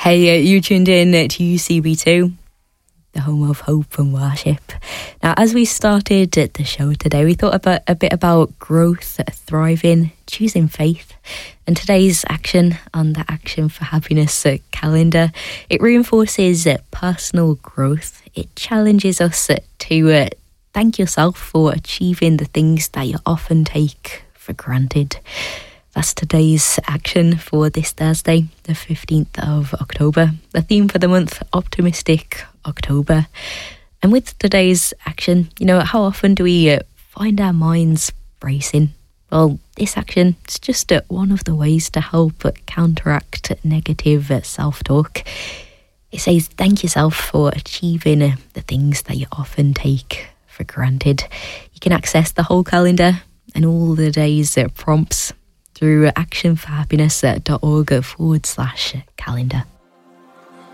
Hey, you tuned in to UCB2, the home of hope and worship. Now, as we started the show today, we thought about a bit about growth, thriving, choosing faith. And today's action on the Action for Happiness calendar, it reinforces personal growth. It challenges us to thank yourself for achieving the things that you often take for granted. That's today's action for this Thursday, the 15th of October. The theme for the month, Optimistic October. And with today's action, how often do we find our minds racing? Well, this action is just one of the ways to help counteract negative self-talk. It says thank yourself for achieving the things that you often take for granted. You can access the whole calendar and all the day's prompts through actionforhappiness.org/calendar.